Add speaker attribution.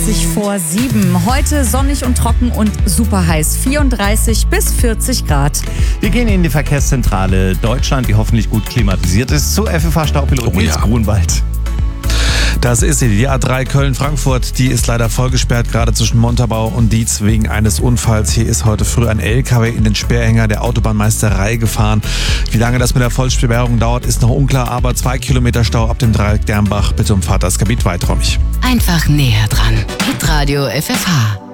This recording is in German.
Speaker 1: 7:20. Heute sonnig und trocken und super heiß. 34 bis 40 Grad.
Speaker 2: Wir gehen in die Verkehrszentrale Deutschland, die hoffentlich gut klimatisiert ist, zu FFH-Staupilot Nils Grunwald.
Speaker 3: Das ist sie, die A3 Köln-Frankfurt. Die ist leider vollgesperrt, gerade zwischen Montabaur und Dietz wegen eines Unfalls. Hier ist heute früh ein LKW in den Sperrhänger der Autobahnmeisterei gefahren. Wie lange das mit der Vollsperrung dauert, ist noch unklar, aber 2 Kilometer Stau ab dem Dreieck Dernbach. Bitte umfahrt das Gebiet weiträumig.
Speaker 4: Einfach näher dran. Hitradio FFH.